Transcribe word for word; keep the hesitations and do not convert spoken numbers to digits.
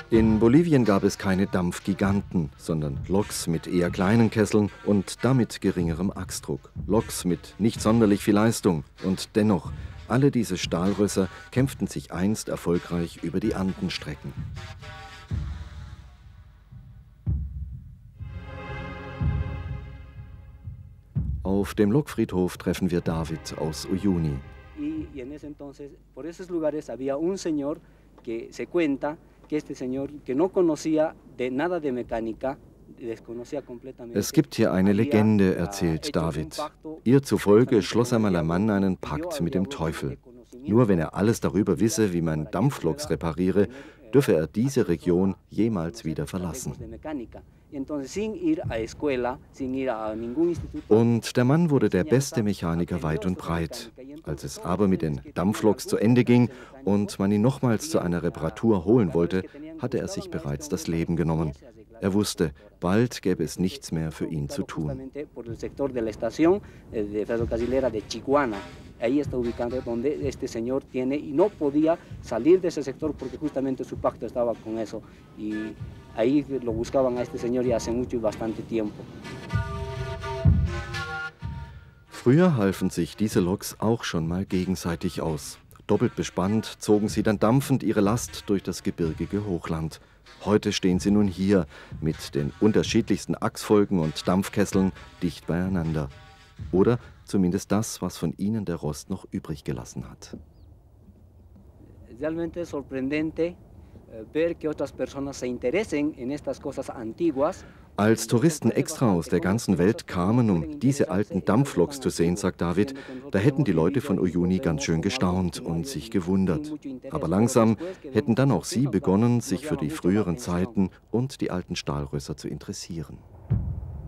In Bolivien gab es keine Dampfgiganten, sondern Loks mit eher kleinen Kesseln und damit geringerem Achsdruck. Loks mit nicht sonderlich viel Leistung. Und dennoch, alle diese Stahlrösser kämpften sich einst erfolgreich über die Andenstrecken. Auf dem Lokfriedhof treffen wir David aus Uyuni. Es gibt hier eine Legende, erzählt David. Ihr zufolge schloss einmal ein Mann einen Pakt mit dem Teufel. Nur wenn er alles darüber wisse, wie man Dampfloks repariere, dürfe er diese Region jemals wieder verlassen. Und der Mann wurde der beste Mechaniker weit und breit. Als es aber mit den Dampfloks zu Ende ging und man ihn nochmals zu einer Reparatur holen wollte, hatte er sich bereits das Leben genommen. Er wusste, bald gäbe es nichts mehr für ihn zu tun. Ahí está ubicado donde este señor tiene y no podía salir de ese sector porque justamente su pacto estaba con eso y ahí lo buscaban a este señor ya hace mucho y bastante tiempo. Früher halfen sich diese Loks auch schon mal gegenseitig aus. Doppelt bespannt zogen sie dann dampfend ihre Last durch das gebirgige Hochland. Heute stehen sie nun hier mit den unterschiedlichsten Achsfolgen und Dampfkesseln dicht beieinander. Oder zumindest das, was von ihnen der Rost noch übrig gelassen hat. Als Touristen extra aus der ganzen Welt kamen, um diese alten Dampfloks zu sehen, sagt David, da hätten die Leute von Uyuni ganz schön gestaunt und sich gewundert. Aber langsam hätten dann auch sie begonnen, sich für die früheren Zeiten und die alten Stahlrösser zu interessieren.